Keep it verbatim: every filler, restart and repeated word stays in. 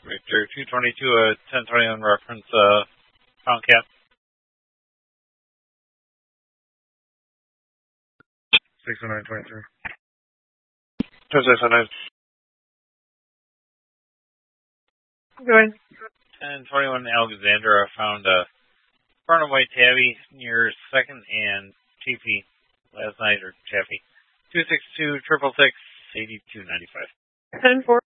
Victor two twenty-two, uh, ten twenty-one reference, uh, pound cap. six oh nine twenty-three. two six oh nine. Go ahead. ten twenty-one Alexander, I found a brown and white tabby near second and T P last night, or Chaffee. two six two, triple six, eighty-two ninety-five. ten four.